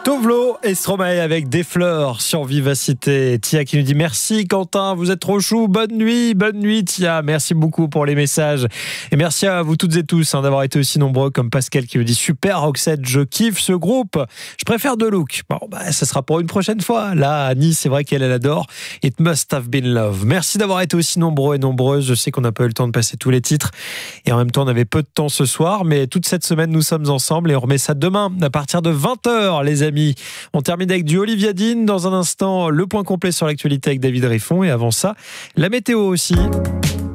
Tovlo et Stromae avec des fleurs sur Vivacité. Tia qui nous dit merci Quentin, vous êtes trop chou, bonne nuit Tia, merci beaucoup pour les messages et merci à vous toutes et tous d'avoir été aussi nombreux, comme Pascal qui nous dit super Roxette, je kiffe ce groupe, je préfère The Look. Bon ça sera pour une prochaine fois. Là Annie, c'est vrai qu'elle adore It Must Have Been Love. Merci d'avoir été aussi nombreux et nombreuses. Je sais qu'on n'a pas eu le temps de passer tous les titres et en même temps on avait peu de temps ce soir, mais toute cette semaine nous sommes ensemble et on remet ça demain à partir de 20h les amis. On termine avec du Olivia Dean. Dans un instant, le point complet sur l'actualité avec David Riffon. Et avant ça, la météo aussi.